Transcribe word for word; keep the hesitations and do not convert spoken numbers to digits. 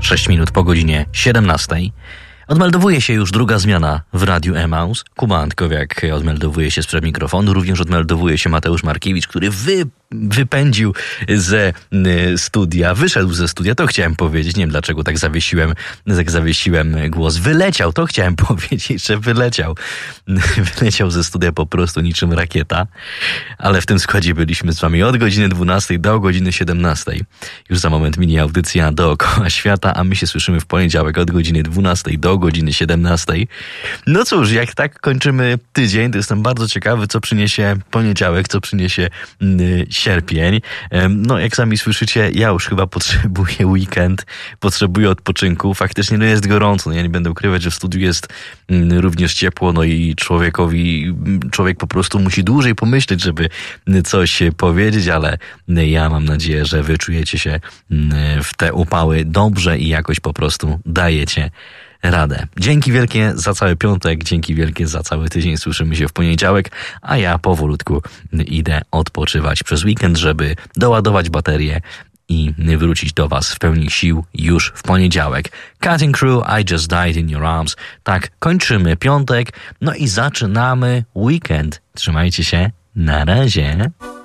sześć minut po godzinie siedemnastej. Odmeldowuje się już druga zmiana w Radiu Emaus. Kuba Antkowiak odmeldowuje się sprzed mikrofonu. Również odmeldowuje się Mateusz Markiewicz, który wy, wypędził ze y, studia, wyszedł ze studia, to chciałem powiedzieć. Nie wiem, dlaczego tak zawiesiłem, tak zawiesiłem głos. Wyleciał, to chciałem powiedzieć, że wyleciał. Wyleciał ze studia po prostu niczym rakieta. Ale w tym składzie byliśmy z wami od godziny dwunastej do godziny siedemnastej. Już za moment mini audycja dookoła świata, a my się słyszymy w poniedziałek od godziny dwunastej do godziny siedemnastej. No cóż, jak tak kończymy tydzień, to jestem bardzo ciekawy, co przyniesie poniedziałek, co przyniesie y, sierpień. No jak sami słyszycie, ja już chyba potrzebuję weekend, potrzebuję odpoczynku. Faktycznie no jest gorąco, no, ja nie będę ukrywać, że w studiu jest y, również ciepło, no i człowiekowi, człowiek po prostu musi dłużej pomyśleć, żeby coś powiedzieć, ale ja mam nadzieję, że wy czujecie się y, w te upały dobrze i jakoś po prostu dajecie radę. Dzięki wielkie za cały piątek, dzięki wielkie za cały tydzień. Słyszymy się w poniedziałek, a ja powolutku idę odpoczywać przez weekend, żeby doładować baterię i wrócić do was w pełni sił już w poniedziałek. Cutting Crew, I Just Died in Your Arms. Tak, kończymy piątek, no i zaczynamy weekend. Trzymajcie się, na razie.